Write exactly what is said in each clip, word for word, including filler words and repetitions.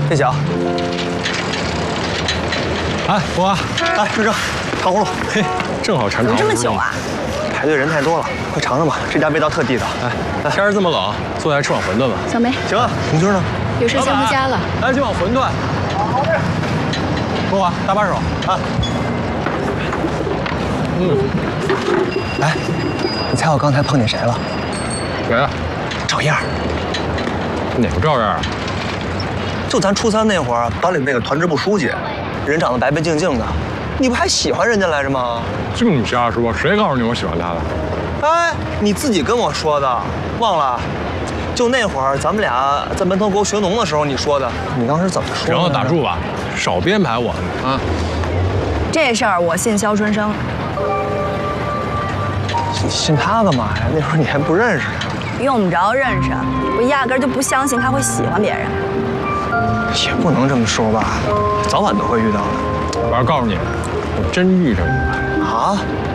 别抢！ 哎，博华， 来试试糖葫芦。 嘿，正好馋糖。 这么久啊？ 排队人太多了，快尝尝吧，这家味道特地道。 哎，天儿这么冷，坐下来吃碗馄饨吧。 小梅， 行啊，红军呢？ 有事先回家了。 来几碗馄饨。好的。博华，搭把手啊。嗯。 哎，你猜我刚才碰见谁了？ 谁啊？ 赵燕。 哪个赵燕啊？ 就咱初三那会儿，班里那个团支部书记，人长得白白净净的，你不还喜欢人家来着吗？ 这么瞎说，谁告诉你我喜欢他的？ 哎，你自己跟我说的，忘了？就那会儿咱们俩在门头沟学农的时候你说的，你当时怎么说？ 行了，打住吧，少编排我啊！ 这事儿我信肖春生。 你信他干嘛呀？那会儿你还不认识他。 用不着认识，我压根就不相信他会喜欢别人。 也不能这么说吧，早晚都会遇到的。 我要告诉你，我真遇上你了。 啊？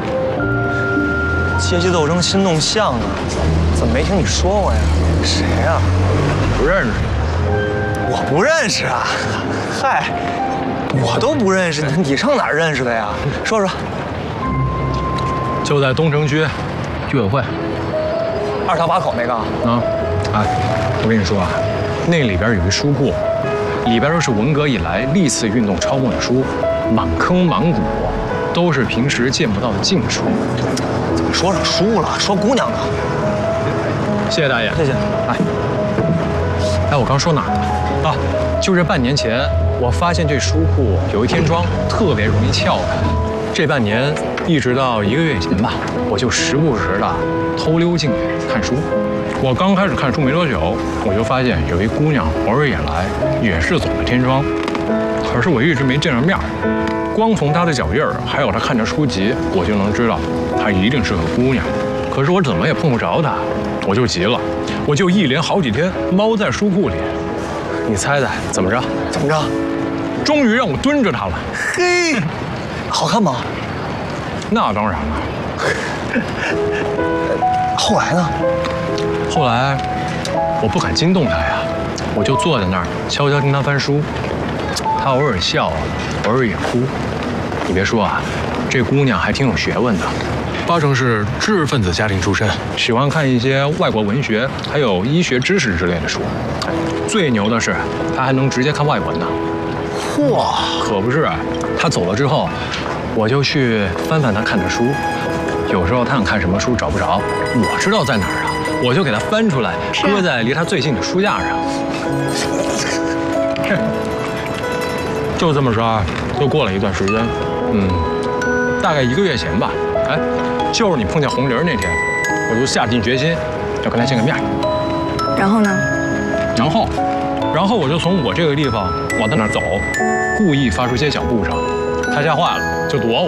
阶级斗争心动向啊？怎么没听你说过呀？谁呀？ 不认识。 我不认识啊。嗨，我都不认识你，你上哪儿认识的呀？说说。 就在东城区居委会二条八口那个啊。哎，我跟你说啊，那里边有一书库。里边都是文革以来历次运动抄没的书，满坑满谷，都是平时见不到的禁书。 怎么说上书了？说姑娘呢？ 谢谢大爷， 谢谢。 哎，哎，我刚说哪儿了？啊，就是半年前，我发现这书库有一天窗特别容易撬开。这半年一直到一个月以前吧，我就时不时的偷溜进去看书。我刚开始看书没多久，我就发现有一姑娘偶尔也来，也是走的天窗，可是我一直没见着面。光从她的脚印儿，还有她看着书籍，我就能知道她一定是个姑娘。可是我怎么也碰不着她，我就急了，我就一连好几天猫在书库里。你猜猜怎么着？ 怎么着？ 终于让我蹲着她了。 嘿，好看吗？ 那当然了。 后来呢？ 后来，我不敢惊动她呀，我就坐在那儿悄悄听她翻书。她偶尔笑，偶尔也哭。你别说啊，这姑娘还挺有学问的，八成是知识分子家庭出身，喜欢看一些外国文学，还有医学知识之类的书。最牛的是，她还能直接看外文呢。 嚯， 可不是。她走了之后，我就去翻翻她看的书。有时候她想看什么书找不着，我知道在哪儿啊。我就给他翻出来，搁在离他最近的书架上。就这么说，又过了一段时间，嗯，大概一个月前吧。哎，就是你碰见红玲那天，我就下定决心要跟他见个面。 然后呢？ 然后，然后我就从我这个地方往他那儿走，故意发出些脚步声，他吓坏了，就躲我。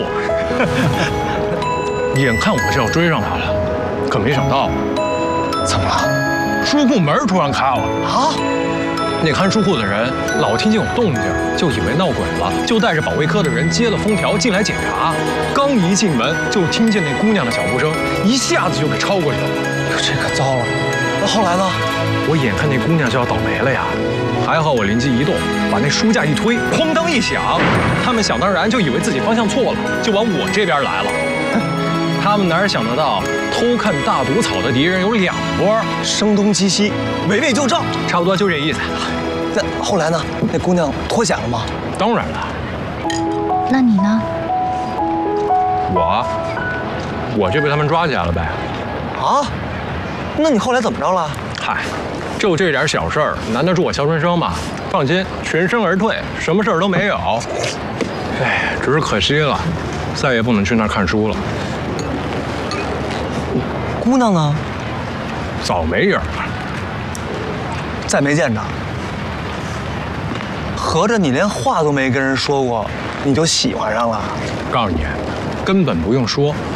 眼看我就要追上他了，可没想到。 怎么了？ 书库门突然开了啊！ 那看书库的人老听见有动静，就以为闹鬼了，就带着保卫科的人接了封条进来检查。刚一进门，就听见那姑娘的脚步声，一下子就给超过去了。 这可糟了！那后来呢？ 我眼看那姑娘就要倒霉了呀，还好我灵机一动，把那书架一推，哐当一响，他们想当然就以为自己方向错了，就往我这边来了。他们哪想得到，偷看大毒草的敌人有两波， 声东击西，围魏救赵， 差不多就这意思。 那后来呢？那姑娘脱险了吗？ 当然了。 那你呢？ 我，我就被他们抓起来了呗。 啊？那你后来怎么着了？ 嗨，就这点小事儿，难得住我肖春生吗？放心，全身而退，什么事儿都没有。哎，只是可惜了，再也不能去那儿看书了。 姑娘呢？ 早没影了， 再没见着。合着你连话都没跟人说过，你就喜欢上了？ 告诉你，根本不用说，